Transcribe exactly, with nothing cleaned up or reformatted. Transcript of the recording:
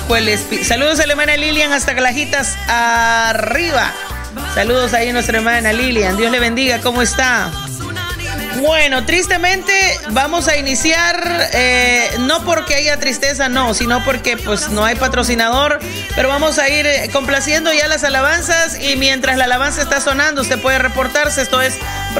bajo el espíritu. Saludos a la hermana Lilian hasta Calajitas arriba. Saludos ahí a nuestra hermana Lilian. Dios le bendiga. ¿Cómo está? Bueno, tristemente vamos a iniciar, eh, no porque haya tristeza, no, sino porque pues no hay patrocinador, pero vamos a ir complaciendo ya las alabanzas y mientras la alabanza está sonando usted puede reportarse. Esto es